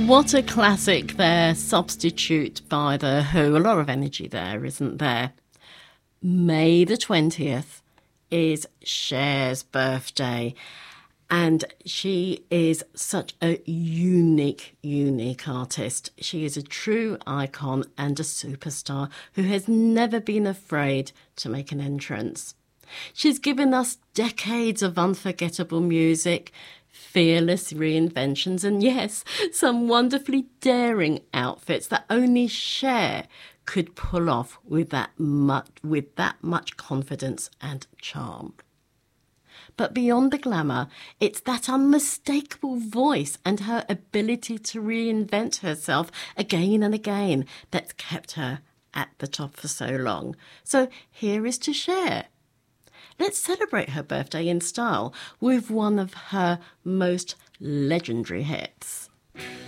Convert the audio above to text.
What a classic there, Substitute by The Who. A lot of energy there, isn't there? May the 20th is Cher's birthday, and she is such a unique artist. She is a true icon and a superstar who has never been afraid to make an entrance. She's given us decades of unforgettable music, fearless reinventions, and yes, some wonderfully daring outfits that only Cher could pull off with that much confidence and charm. But beyond the glamour, it's that unmistakable voice and her ability to reinvent herself again and again that's kept her at the top for so long. So here is to Cher. Let's celebrate her birthday in style with one of her most legendary hits.